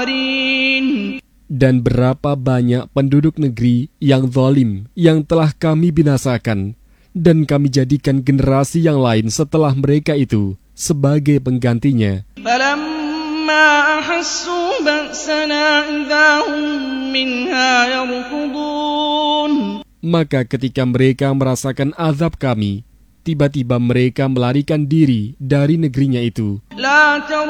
آخرين. Dan berapa banyak penduduk negeri yang zalim yang telah kami binasakan, dan kami jadikan generasi yang lain setelah mereka itu sebagai penggantinya. فلما أحسوا بأسنا إذا هم منها يركضون. Maka ketika mereka merasakan azab kami, tiba-tiba mereka melarikan diri dari negerinya itu. لا